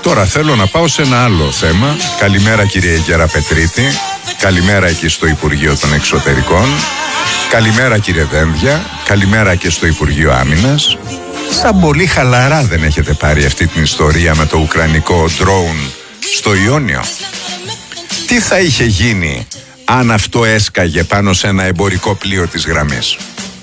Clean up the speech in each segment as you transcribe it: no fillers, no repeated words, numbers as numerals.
Τώρα θέλω να πάω σε ένα άλλο θέμα. Καλημέρα κύριε Γεραπετρίτη. Καλημέρα εκεί στο Υπουργείο των Εξωτερικών. Καλημέρα κύριε Δένδια. Καλημέρα και στο Υπουργείο Άμυνας. Σαν πολύ χαλαρά δεν έχετε πάρει αυτή την ιστορία με το ουκρανικό drone στο Ιόνιο? Τι θα είχε γίνει αν αυτό έσκαγε πάνω σε ένα εμπορικό πλοίο της γραμμής?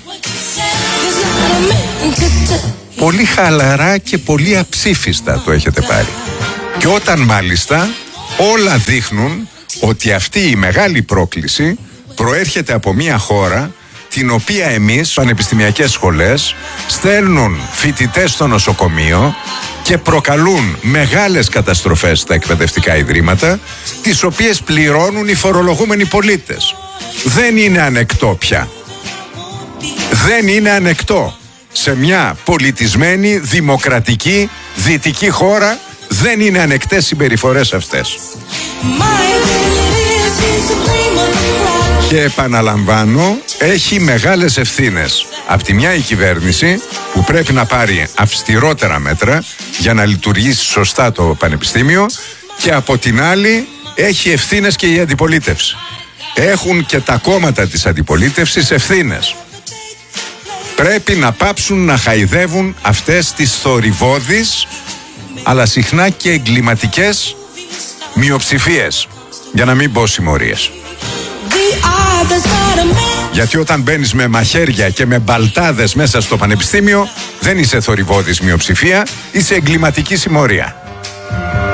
Πολύ χαλαρά και πολύ αψήφιστα το έχετε πάρει. Και όταν μάλιστα όλα δείχνουν ότι αυτή η μεγάλη πρόκληση προέρχεται από μια χώρα την οποία εμείς, πανεπιστημιακές σχολές, στέλνουν φοιτητές στο νοσοκομείο και προκαλούν μεγάλες καταστροφές στα εκπαιδευτικά ιδρύματα, τις οποίες πληρώνουν οι φορολογούμενοι πολίτες. Δεν είναι ανεκτό πια. Δεν είναι ανεκτό. Σε μια πολιτισμένη, δημοκρατική, δυτική χώρα δεν είναι ανεκτές συμπεριφορές αυτές. Και επαναλαμβάνω, έχει μεγάλες ευθύνες. Απ' τη μια η κυβέρνηση που πρέπει να πάρει αυστηρότερα μέτρα για να λειτουργήσει σωστά το πανεπιστήμιο, και από την άλλη έχει ευθύνες και η αντιπολίτευση. Έχουν και τα κόμματα της αντιπολίτευσης ευθύνες. Πρέπει να πάψουν να χαϊδεύουν αυτές τις θορυβώδεις αλλά συχνά και εγκληματικές μειοψηφίες, για να μην πω συμμορίες. Γιατί όταν μπαίνεις με μαχαίρια και με μπαλτάδες μέσα στο πανεπιστήμιο, δεν είσαι θορυβώδης μειοψηφία, είσαι εγκληματική συμμορία.